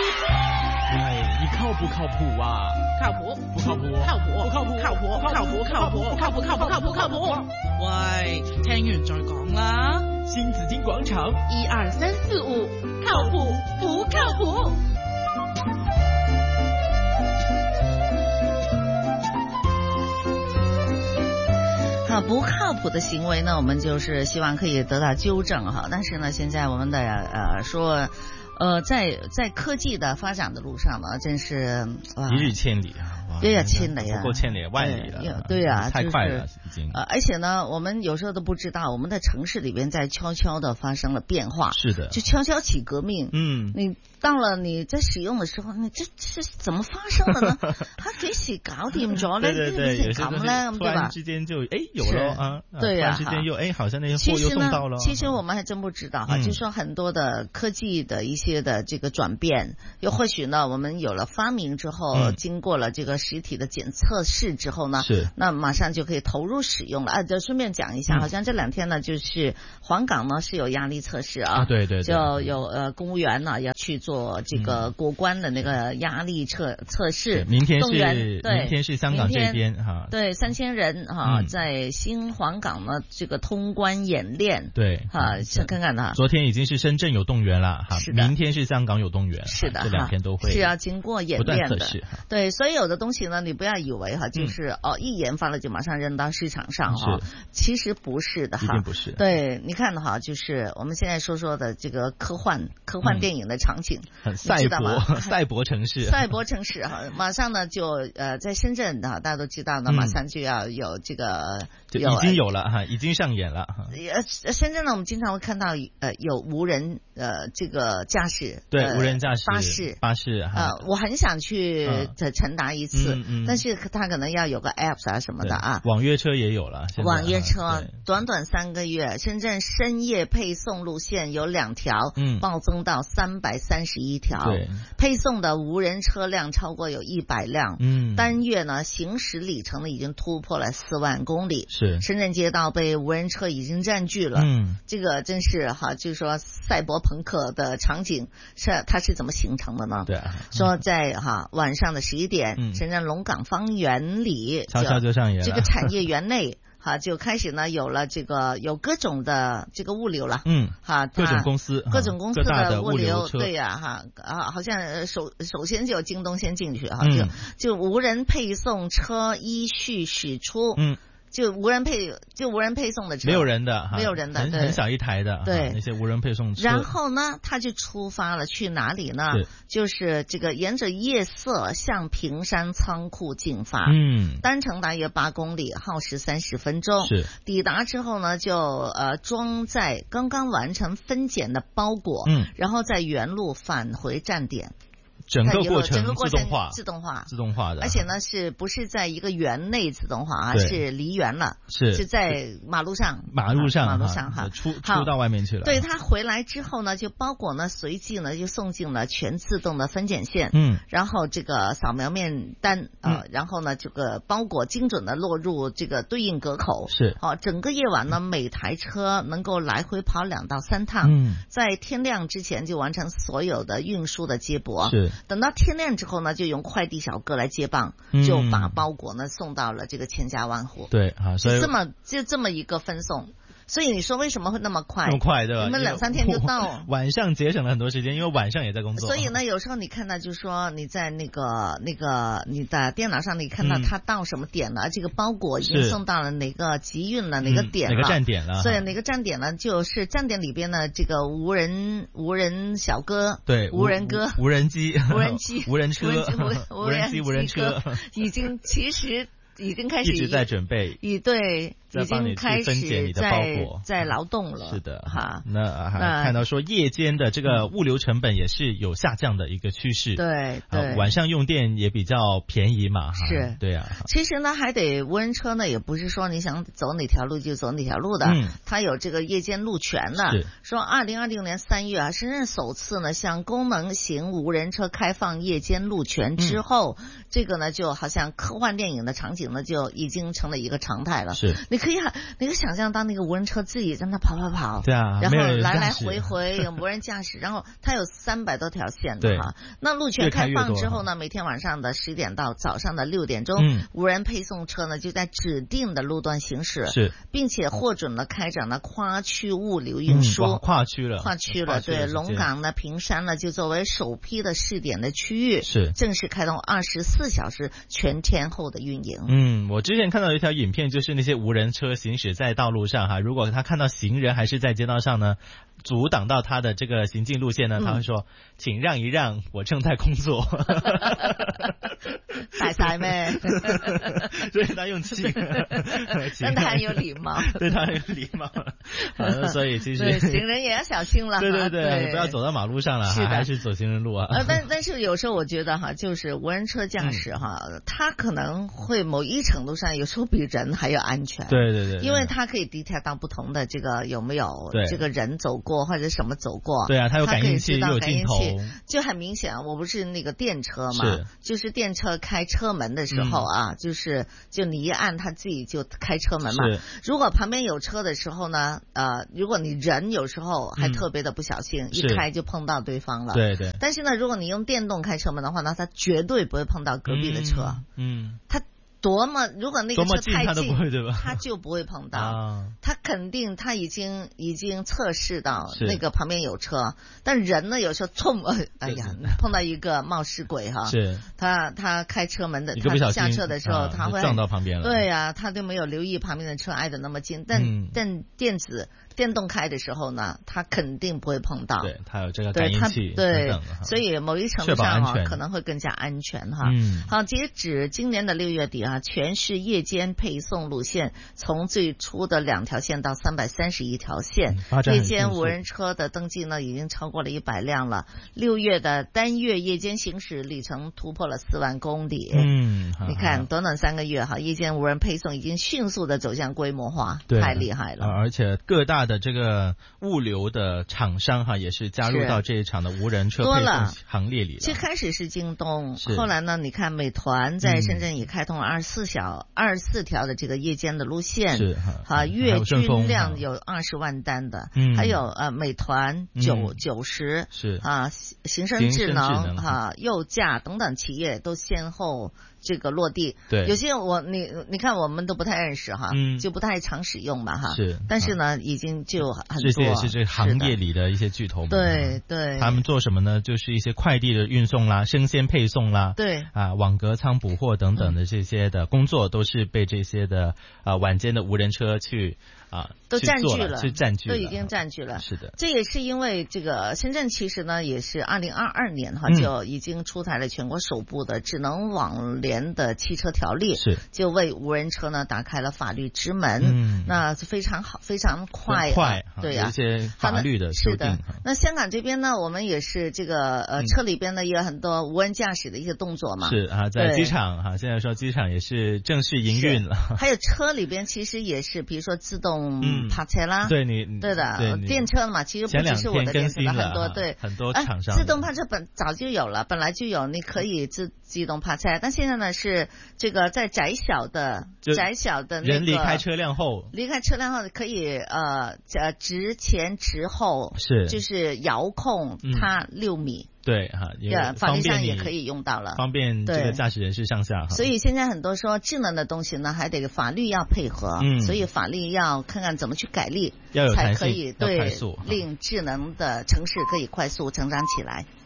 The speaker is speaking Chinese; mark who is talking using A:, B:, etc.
A: 哎，你靠不靠谱啊？
B: 靠谱，
A: 不靠谱，
B: 靠谱，
A: 不靠谱，
B: 靠谱，靠谱，靠谱，靠谱，靠谱，靠谱，靠谱。喂，聽完再講啦。
A: 新紫荊廣場
B: 12345，靠譜不靠譜？
C: 不靠谱的行为呢，我们就是希望可以得到纠正哈。但是呢，现在我们的说，在科技的发展的路上呢，真是
A: 一日千里啊。
C: 对千里啊，
A: 不够千里万里了。
C: 对啊，
A: 太快了，已经。
C: 而且呢，我们有时候都不知道，我们的城市里边在悄悄的发生了变化。
A: 是的，
C: 就悄悄起革命。你到了你在使用的时候，你这是怎么发生的呢？它几時搞掂咗呢？
A: 对对对，有些
C: 咁呢，
A: 突然之间就有了啊，
C: 对呀，
A: 突然之间又好像那些货又送到了。
C: 其实我们还真不知道哈，就说很多的科技的一些的这个转变，又或许呢，我们有了发明之后，经过了这个实体的测试之后呢，那马上就可以投入使用了啊。就顺便讲一下，好像这2天呢，就是黄港呢是有压力测试啊，
A: 对对，
C: 就有公务员呢要去做这个过关的那个压力测试。
A: 明天是香港这边哈，
C: 对，3000人哈，在新黄港呢这个通关演练，
A: 对
C: 哈，看看呢，
A: 昨天已经是深圳有动员了哈，明天是香港有动员，
C: 是的，
A: 这2天都会
C: 是要经过演练的，对，所以有的东西呢，你不要以为哈，就是一研发了就马上扔到市场上哈，其实不是的哈，
A: 一定不是。
C: 对，你看的哈，就是我们现在说的这个科幻电影的场景，
A: 赛博城市
C: 哈，马上呢就在深圳哈，大家都知道呢，马上就要有这个，
A: 就已经有了哈，已经上演了。
C: 深圳呢，我们经常会看到有无人这个驾驶，
A: 对，无人驾驶巴士
C: 我很想去乘搭一次，但是它可能要有个 apps 啊什么的啊。
A: 网约车也有了，
C: 网约车短3个月，深圳深夜配送路线有2条，暴增到331条，配送的无人车辆超过有100辆，单月呢行驶里程呢已经突破了4万公里，深圳街道被无人车已经占据了，这个真是哈，就是说赛博朋克的场景它是怎么形成的呢？
A: 对，
C: 说在晚上的11点，深圳龙岗方圆里
A: 悄悄就上演了
C: 这个产业园内。就开始呢有了有各种的这个物流了，
A: 各种公司
C: 的物
A: 流，
C: 对呀，好像首先就有京东先进去哈，就无人配送车依序驶出，就无人配送的车，
A: 没有人的，很小一台的，
C: 对，
A: 那些无人配送车。
C: 然后呢，他就出发了，去哪里呢？就是这个沿着夜色向平山仓库进发，单程大约8公里，耗时30分钟。抵达之后呢，就装载刚刚完成分拣的包裹，然后在原路返回站点。
A: 整个过程自动化的，
C: 而且呢是不是在一个园内自动化，是离园了，是在马路上哈，
A: 出到外面去了。
C: 对，他回来之后呢，就包裹呢随即呢就送进了全自动的分拣线，然后这个扫描面单然后呢这个包裹精准的落入这个对应隔口，整个夜晚呢每台车能够来回跑2到3趟，在天亮之前就完成所有的运输的接驳，等到天亮之后呢，就用快递小哥来接棒，就把包裹呢送到了这个千家万户。
A: 对所以
C: 这么一个分送。所以你说为什么会那么快？
A: 那么快对吧？
C: 你们2-3天就到。
A: 晚上节省了很多时间，因为晚上也在工作。
C: 所以呢，有时候你看到就是说你在那个你的电脑上你看到它到什么点了，这个包裹已经送到了哪个集运了，哪个点了，
A: 哪个站点了。
C: 所以哪个站点呢，就是站点里边的这个无人小哥，
A: 对，
C: 无人哥、
A: 无人机、
C: 无人
A: 车、无人车，
C: 已经开始
A: 一直在准备，
C: 对。已经开始在劳动了，
A: 是的哈。那还看到说夜间的这个物流成本也是有下降的一个趋势，
C: 对，
A: 晚上用电也比较便宜嘛，
C: 是，
A: 对啊。
C: 其实呢，还得无人车呢，也不是说你想走哪条路就走哪条路的，它有这个夜间路权的。说2020年3月深圳首次呢向功能型无人车开放夜间路权之后，这个呢就好像科幻电影的场景呢就已经成了一个常态了。
A: 是，你
C: 可以想象到那个无人车自己在那跑，
A: 对啊，
C: 然后来来回回无人驾驶，然后它有300多条线的哈。那路权开放之后呢，每天晚上的10点到早上的6点钟，无人配送车呢就在指定的路段行驶，
A: 是，
C: 并且获准了开展了跨区物流运输，
A: 跨区了，
C: 对，龙岗呢、平山呢就作为首批的试点的区域，
A: 是
C: 正式开通24小时全天候的运营。
A: 我之前看到一条影片，就是那些无人车行驶在道路上哈，如果他看到行人还是在街道上呢，阻挡到他的这个行进路线呢，他会说请让一让，我正在工作。
C: 大晒咩？
A: 所以他用气，
C: 但他很有礼貌，
A: 对，他很有礼貌。所以其实
C: 行人也要小心了，
A: 对，不要走到马路上了，还是走行人路啊。
C: 但是有时候我觉得哈，就是无人车驾驶哈，它可能会某一程度上有时候比人还要安全。
A: 对，
C: 因为它可以detect到不同的这个有没有这个人走过或者什么走过。
A: 对啊，它有感应器，有镜头，
C: 就很明显。我不是那个电车嘛，就是电车开车门的时候啊，就你一按它自己就开车门嘛。如果旁边有车的时候呢，如果你人有时候还特别的不小心，一开就碰到对方了。
A: 对。
C: 但是呢，如果你用电动开车门的话呢，它绝对不会碰到隔壁的车。它如果那个车太近，它就不会碰到。它肯定它已经测试到那个旁边有车，但人呢有时候碰到一个冒失鬼哈，他开车门的，他下车的时候他会
A: 撞到旁边了。
C: 对呀，他就没有留意旁边的车挨得那么近，但电动开的时候呢，它肯定不会碰到。
A: 对，它有这个感应器
C: 对
A: 等等，
C: 所以某一程度上可能会更加安全哈。好，截止今年的6月底啊，全市夜间配送路线从最初的2条线到331条线，夜间无人车的登记呢已经超过了100辆了。6月的单月夜间行驶里程突破了4万公里。你看短短3个月哈，夜间无人配送已经迅速的走向规模化，太厉害了。
A: 而且各大的这个物流的厂商哈，也是加入到这一场的无人车配送行列里了。
C: 其实开始是京东，后来呢，你看美团在深圳也开通了24条的这个夜间的路线，月均量有20万单的，还有美团90行深智能佑驾等等企业都先后这个落地。
A: 对，
C: 有些你看我们都不太认识哈，就不太常使用吧哈。但是呢，已经就很多。
A: 这些也是这行业里的一些巨头们。
C: 对。
A: 他们做什么呢？就是一些快递的运送啦、生鲜配送啦，网格仓补货等等的这些的工作，都是被这些的晚间的无人车
C: 都占据了，
A: 都
C: 已经占据了。
A: 是的，
C: 这也是因为这个深圳其实呢，也是2022年就已经出台了全国首部的智能网联的汽车条例，就为无人车呢打开了法律之门。那非常好，非常快，对呀，
A: 有一些法律的修订。
C: 那香港这边呢，我们也是这个车里边呢也有很多无人驾驶的一些动作嘛。
A: 在机场现在说机场也是正式营运了。还
C: 有车里边其实也是，比如说自动泊车啦，
A: 对
C: 的电车嘛，其实不只是我的电车的，
A: 很多厂商
C: 自动泊车早就有了，本来就有，你可以自动泊车，但现在呢是这个在窄小的那个
A: 人离开车辆后
C: 可以直前直后，就是遥控它6米。
A: 对
C: 法律上也可以用到了，
A: 方便这个驾驶人士上下。
C: 所以现在很多说智能的东西呢，还得法律要配合，所以法律要看看怎么去改立，
A: 要有弹性，
C: 才可以令智能的城市可以快速成长起来。